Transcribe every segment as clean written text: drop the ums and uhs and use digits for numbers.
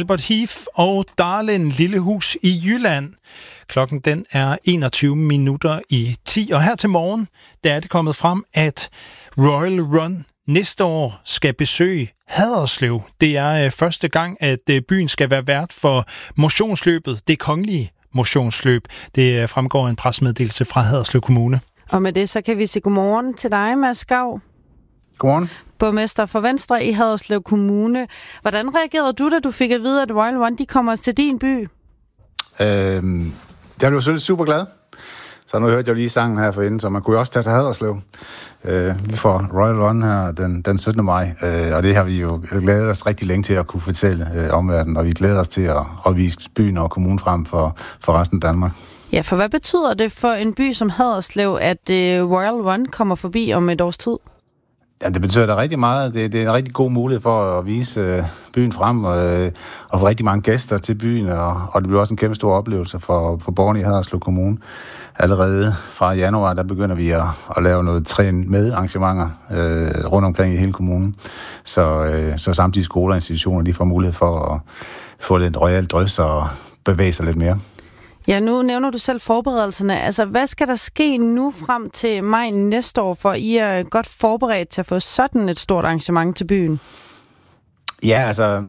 Albert Heath og Darlin Lillehus i Jylland. Klokken den er 21 minutter i 10, og her til morgen der er det kommet frem, at Royal Run næste år skal besøge Haderslev. Det er første gang, at byen skal være vært for motionsløbet, det kongelige motionsløb. Det fremgår en pressemeddelelse fra Haderslev Kommune. Og med det så kan vi sige godmorgen til dig, Mads Skau. Godmorgen. Borgmester for Venstre i Haderslev Kommune. Hvordan reagerede du, da du fik at vide, at Royal Run de kommer til din by? Jeg blev selvfølgelig super glad. Så nu hørte jeg lige sangen her forinden, så man kunne jo også tage til Haderslev. Vi får Royal Run her den 17. maj, og det har vi jo glædet os rigtig længe til at kunne fortælle omverdenen, og vi glæder os til at vise byen og kommunen frem for resten af Danmark. Ja, for hvad betyder det for en by som Haderslev, at Royal Run kommer forbi om et års tid? Ja, det betyder da rigtig meget. Det er en rigtig god mulighed for at vise byen frem og få rigtig mange gæster til byen, og det bliver også en kæmpe stor oplevelse for borgerne i Haderslev Kommune. Allerede fra januar, der begynder vi at lave noget træn med arrangementer rundt omkring i hele kommunen, så samtidig skoler og institutioner de får mulighed for at få lidt royal drøs og bevæge sig lidt mere. Ja, nu nævner du selv forberedelserne. Altså, hvad skal der ske nu frem til maj næste år, for I er godt forberedt til at få sådan et stort arrangement til byen? Ja, altså...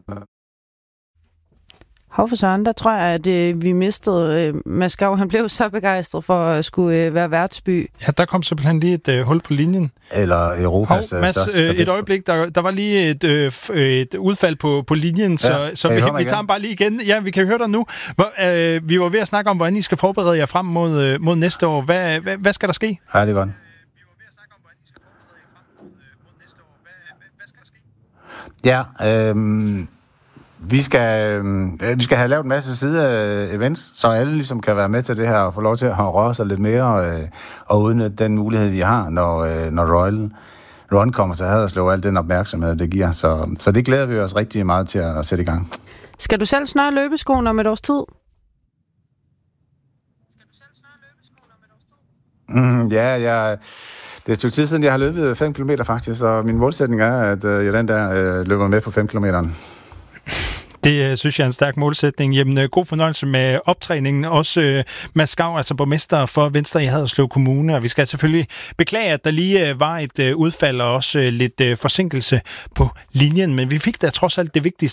Hov for søren, der tror jeg, at vi mistede Mads Skau. Han blev så begejstret for at skulle være værtsby. Ja, der kom simpelthen lige et hul på linjen. Eller Europas største... Et øjeblik, der var lige et udfald på linjen, så vi tager dem bare lige igen. Ja, vi kan høre dig nu. Vi var ved at snakke om, hvordan I skal forberede jer frem mod næste år. Hvad skal der ske? Ja, det er godt. Ja, Vi skal have lavet en masse side-events, så alle ligesom kan være med til det her og få lov til at røre sig lidt mere og udnytte den mulighed, vi har, når Royal Run kommer til Haderslev og al den opmærksomhed, det giver. Så det glæder vi os rigtig meget til at sætte i gang. Skal du selv snøre løbeskoene om et års tid? Ja, det er et stykke tid siden, jeg har løbet 5 km faktisk, og min målsætning er, at jeg den der løber med på 5 kilometer. Det synes jeg er en stærk målsætning. Jamen, god fornøjelse med optræningen. Også Mads Skau, altså borgmester for Venstre i Haderslev Kommune. Og vi skal selvfølgelig beklage, at der lige var et udfald og også lidt forsinkelse på linjen. Men vi fik da trods alt det vigtigste